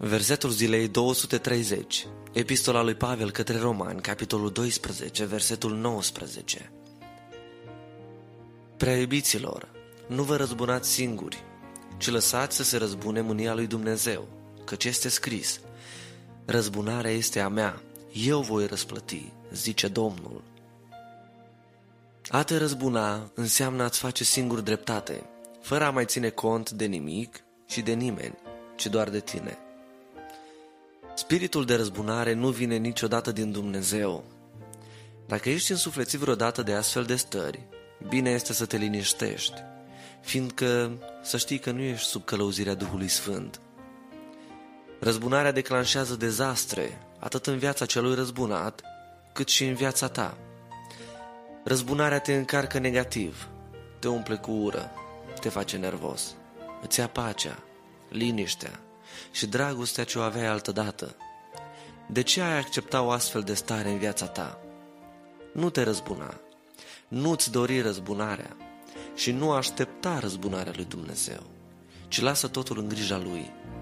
Versetul zilei 230. Epistola lui Pavel către Romani, capitolul 12, versetul 19. Prea iubiților, nu vă răzbunați singuri, ci lăsați să se răzbune mânia lui Dumnezeu, căci este scris: răzbunarea este a mea, eu voi răsplăti, zice Domnul. A te răzbuna înseamnă a-ți face singur dreptate, fără a mai ține cont de nimic și de nimeni, ci doar de tine. Spiritul de răzbunare nu vine niciodată din Dumnezeu. Dacă ești însuflețit vreodată de astfel de stări, bine este să te liniștești, fiindcă să știi că nu ești sub călăuzirea Duhului Sfânt. Răzbunarea declanșează dezastre, atât în viața celui răzbunat, cât și în viața ta. Răzbunarea te încarcă negativ, te umple cu ură, te face nervos, îți ia pacea, liniștea și dragostea ce o aveai altădată. De ce ai accepta o astfel de stare în viața ta? Nu te răzbuna, nu-ți dori răzbunarea și nu aștepta răzbunarea lui Dumnezeu, ci lasă totul în grija Lui.